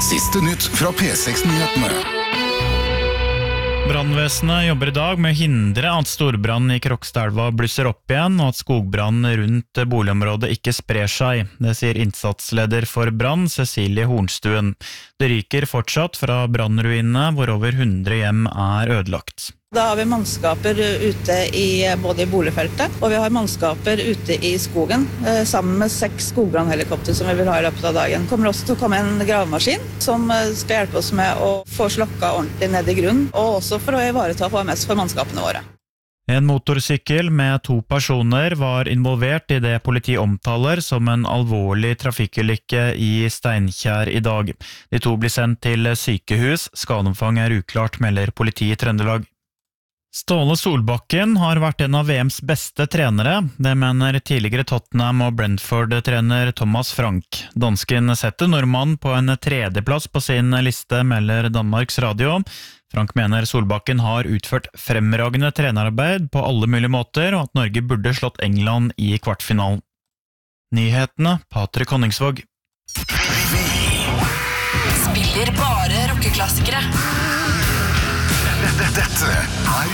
Siste nytt fra P6-nyhetene. Brannvesenet jobber I dag med å hindre at storbrann I Krokstadelva blusser opp igjen, og at skogbrann rundt boligområdet ikke sprer seg. Det sier innsatsleder for brann, Cecilie Hornstuen. Det ryker fortsatt fra brannruinene, hvor over 100 hjem ødelagt. Da har vi mannskaper ute både I boligfeltet, og vi har mannskaper ute I skogen, sammen med 6 skogbrannhelikopter som vi vil ha I løpet av dagen. Det kommer også til å komme en gravemaskin som skal hjelpe oss med å få slokka ordentlig ned I grunnen, og også for å ivareta HMS for mannskapene våre. En motorsykkel med 2 personer var involvert I det politiet omtaler som en alvorlig trafikkulykke I Steinkjer I dag. De 2 blir sendt til sykehus. Skadeomfang uklart, melder politiet I Trøndelag. Ståle Solbakken har vært en av VMs beste trenere, det mener tidligere Tottenham- og Brentford-trener Thomas Frank. Dansken setter nordmann på en 3. plass på sin liste, melder Danmarks Radio. Frank mener Solbakken har utført fremragende trenerarbeid på alle mulige måter, og at Norge burde slått England I kvartfinalen. Nyhetene, Patrik Honningsvåg. Spiller bare rockeklassikere. Dette